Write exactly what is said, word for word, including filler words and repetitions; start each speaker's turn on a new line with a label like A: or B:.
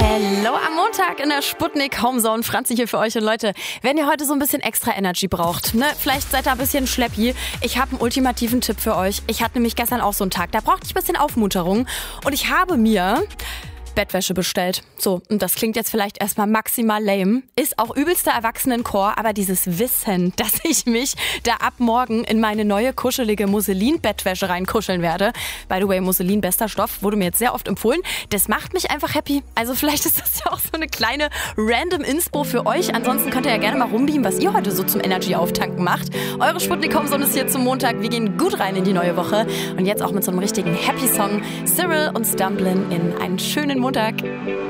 A: Hello am Montag in der Sputnik Homezone. Franzi hier für euch. Und Leute, wenn ihr heute so ein bisschen extra Energy braucht, ne, vielleicht seid ihr ein bisschen schleppi, ich habe einen ultimativen Tipp für euch. Ich hatte nämlich gestern auch so einen Tag, da brauchte ich ein bisschen Aufmunterung und ich habe mir Bettwäsche bestellt. So, und das klingt jetzt vielleicht erstmal maximal lame, ist auch übelster Erwachsenenchor, aber dieses Wissen, dass ich mich da ab morgen in meine neue kuschelige Musselin-Bettwäsche reinkuscheln werde. By the way, Musselin, bester Stoff, wurde mir jetzt sehr oft empfohlen. Das macht mich einfach happy. Also vielleicht ist das ja auch so eine kleine random Inspo für euch. Ansonsten könnt ihr ja gerne mal rumbeamen, was ihr heute so zum Energy-Auftanken macht. Eure Sputnik Homezone ist hier zum Montag. Wir gehen gut rein in die neue Woche. Und jetzt auch mit so einem richtigen Happy-Song. Cyril und Stumblin' in einen schönen Montag.